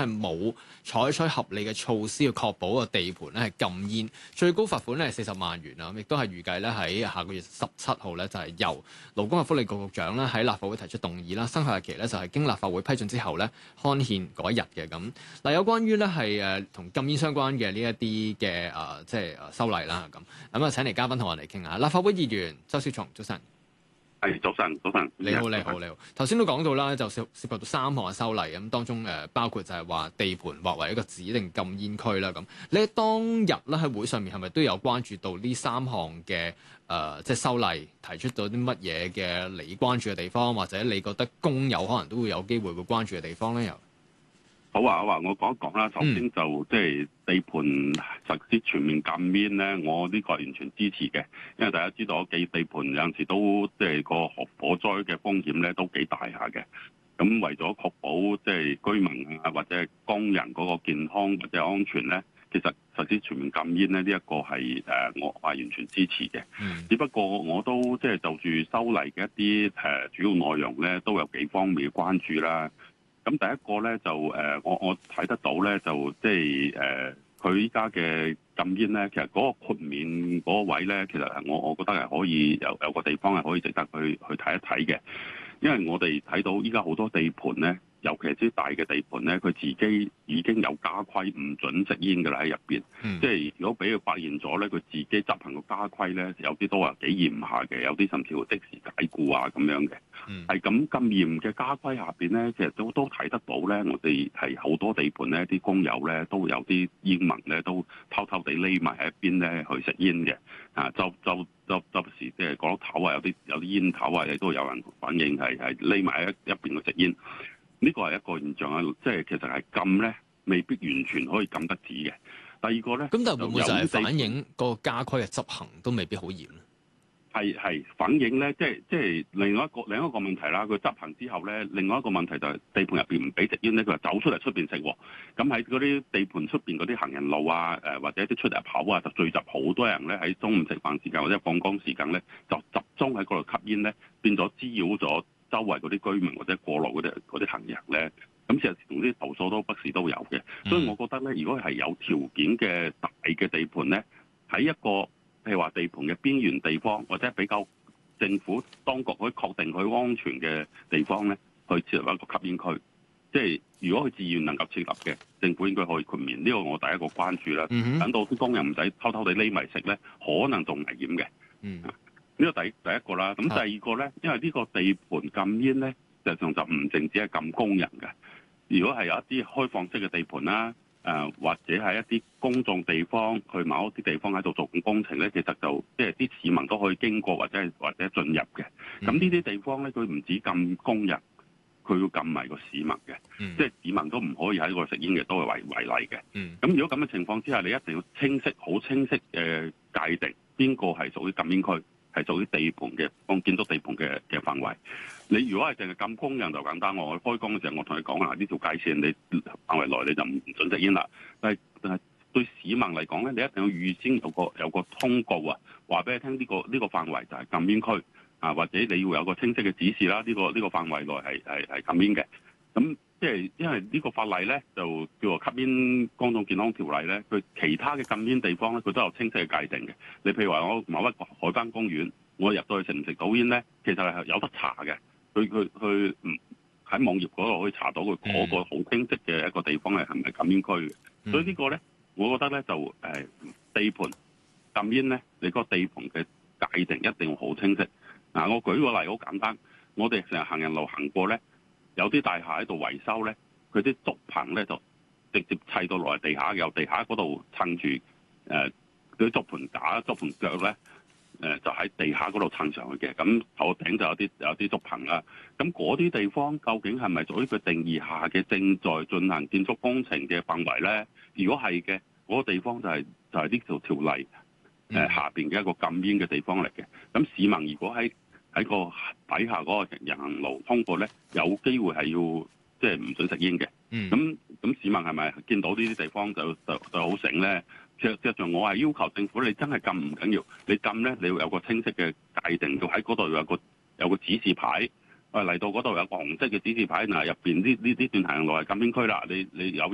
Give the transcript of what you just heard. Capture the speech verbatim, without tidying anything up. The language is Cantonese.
係冇採取合理嘅措施去確保個地盤咧係禁煙，最高罰款咧係四十萬元啊！亦都係預計咧喺下個月十七號咧就係由勞工及福利局局長咧喺立法會提出動議啦，生效日期咧就係經立法會批准之後咧刊憲嗰一日嘅咁。嗱，有關於咧係誒同禁煙相關嘅呢一啲嘅誒即係誒修例啦咁，咁啊請嚟嘉賓同我哋傾下。立法會議員周小松，早晨。 係早晨，早晨， 你好，你好，你好。頭先都講到啦，就涉涉及到三項嘅修例咁，當中誒包括就係話地盤劃為一個指定禁煙區啦咁。你喺當日咧喺會上面係咪都有關注到呢三項嘅誒即係修例提出到啲乜嘢嘅你關注嘅地方，或者你覺得工友可能都會有機會會關注嘅地方咧？又好啊，好啊，我講一講啦。首先就、嗯、即係地盤實施全面禁煙咧，我呢個完全支持嘅，因為大家知道，地地盤有陣時都即係個火災嘅風險咧都幾大下嘅。咁為咗確保即係居民啊或者係工人嗰個健康或者安全咧，其實實施全面禁煙咧呢一個係誒我係完全支持嘅。嗯、只不過我都即係就住修例嘅一啲誒主要內容咧，都有幾方面嘅關注啦。咁第一個咧就誒、呃，我我睇得到咧就即係誒，佢依家嘅禁煙咧，其實嗰個豁免嗰個位咧，其實我我覺得係可以有有個地方係可以值得去去睇一睇嘅，因為我哋睇到依家好多地盤咧，尤其係啲大嘅地盤咧，佢自己已經有家規唔准食煙嘅啦喺入邊，嗯、即係如果俾佢發現咗咧，佢自己執行個家規咧，有啲都話幾嚴下嘅，有啲甚至乎即時解僱啊咁樣嘅。係咁咁嚴嘅家規下邊咧，其實都都睇得到咧。我哋係好多地盤咧，啲工友咧都有啲煙民咧，都偷偷地匿埋喺一邊咧去食煙嘅。啊，就就就就時即係角落頭啊，有啲有啲煙頭啊，亦都有人反映係係匿埋喺一一邊去食煙。呢個係一個現象啊，即係其實係禁咧，未必完全可以禁得止嘅。第二個咧， 咁但係會唔會就係反映個家規嘅執行都未必好嚴咧？ 係係反映咧，即係即係另外一個另一個問題啦。佢執行之後咧，另外一個問題就係地盤入邊唔俾食煙咧，佢就走出嚟出邊食。咁喺嗰啲地盤出邊嗰啲行人路啊，誒或者啲出入口啊，就聚集好多人咧喺中午食飯時間或者放工時間咧，就集中喺嗰度吸煙咧，變咗滋擾咗周圍嗰啲居民或者過路嗰啲嗰啲行人咧。咁其實同啲投訴都不時都有嘅。所以我覺得咧，如果係有條件嘅大嘅地盤咧，喺一個譬如話地盤嘅邊緣地方，或者比較政府當局可以確定佢安全嘅地方咧，去設立一個吸煙區。即係如果佢自願能夠設立嘅，政府應該可以豁免。呢個我第一個關注啦。Mm hmm. 等到啲工人唔使偷偷地匿埋食咧，可能仲危險嘅。嗯、mm，呢個第第一個啦。咁第二個咧，因為呢個地盤禁煙咧，實際上就唔淨止係禁工人嘅。如果係有一啲開放式嘅地盤啦。誒、呃、或者係一啲公眾地方，去某一啲地方喺度做緊工程咧，其實就即係啲市民都可以經過或者係或者進入嘅。咁呢啲地方咧，佢唔止禁工人，佢要禁埋個市民嘅，嗯、即係市民都唔可以喺度食煙嘅，都係違違例嘅。咁、嗯、如果咁嘅情況之下，你一定要清晰、好清晰嘅界定邊個係屬於禁煙區，係屬於地盤嘅當建築地盤嘅嘅範圍。你如果係淨係禁工人就簡單，我開工嘅時候我同你講下呢條界線，你範圍內你就唔準食煙啦。但係但係對市民嚟講咧，你一定要預先有個有個通告啊，話俾你聽呢個呢個範圍就係禁煙區啊，或者你要有個清晰嘅指示啦，呢個呢個範圍內係係係禁煙嘅。咁即係因為呢個法例咧就叫做吸煙公眾健康條例咧，佢其他嘅禁煙地方咧，佢都有清晰嘅界定嘅。你譬如話我某一個海濱公園，我入到去食唔食到煙咧，其實係有得查嘅。佢佢佢唔喺網頁嗰度可以查到佢嗰個好清晰嘅一個地方係係咪禁煙區嘅，嗯、所以個呢個咧，我覺得咧就誒、呃、地盤禁煙咧，你個地盤嘅界定一定要好清晰。嗱、啊，我舉個例好簡單，我哋成日行人路行過咧，有啲大廈喺度維修咧，佢啲竹棚咧就直接砌到落嚟地下，由地下嗰度撐住誒嗰啲竹盤架、竹盤腳咧。誒就喺地下嗰度撐上去嘅，咁頭頂就有啲有啲竹棚啦。咁嗰啲地方究竟係咪屬於佢定義下嘅正在進行建築工程嘅範圍咧？如果係嘅，嗰、嗰個地方就係、係、就係呢條條例誒、呃、下邊嘅一個禁煙嘅地方嚟嘅。咁市民如果喺喺個底下嗰個人行路通過咧，有機會係要即係唔准食煙嘅。咁咁市民係咪見到呢啲地方就就就好醒咧？其實事實上，我係要求政府，你真係禁唔緊要，你禁咧，你要有個清晰嘅界定，要喺嗰度有個有個指示牌，誒嚟到嗰度有個紅色嘅指示牌，嗱入邊呢呢呢段行路係禁煙區啦，你你有